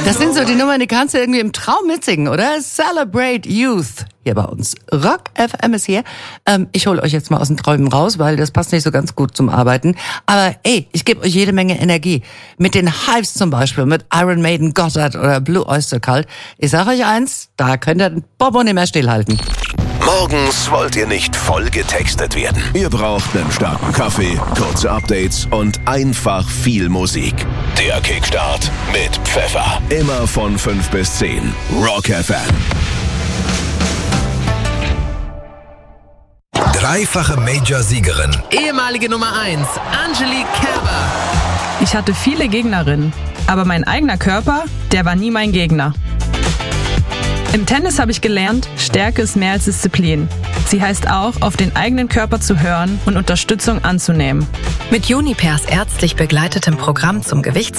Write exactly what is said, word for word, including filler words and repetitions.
Das sind so die Nummern, die kannst du irgendwie im Traum mitsingen, oder? Celebrate Youth. Hier bei uns. Rock F M ist hier. Ähm, ich hole euch jetzt mal aus den Träumen raus, weil das passt nicht so ganz gut zum Arbeiten. Aber ey, ich gebe euch jede Menge Energie. Mit den Hives zum Beispiel, mit Iron Maiden, Goddard oder Blue Oyster Cult. Ich sag euch eins, da könnt ihr den Bobo nicht mehr stillhalten. Morgens wollt ihr nicht voll getextet werden. Ihr braucht einen starken Kaffee, kurze Updates und einfach viel Musik. Der Kickstart mit Pfeffer. Immer von fünf bis zehn. Rock F M. Dreifache Major-Siegerin. Ehemalige Nummer eins, Angelique Kerber. Ich hatte viele Gegnerinnen, aber mein eigener Körper, der war nie mein Gegner. Im Tennis habe ich gelernt, Stärke ist mehr als Disziplin. Sie heißt auch, auf den eigenen Körper zu hören und Unterstützung anzunehmen. Mit Junipers ärztlich begleitetem Programm zum Gewichts